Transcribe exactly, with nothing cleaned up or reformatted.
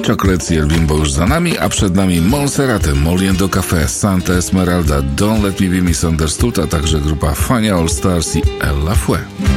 Chocolate i El Bimbo już za nami, a przed nami Monserrate, Moliendo Café, Santa Esmeralda, Don't Let Me Be Misunderstood, a także grupa Fania All Stars i Ella Fue.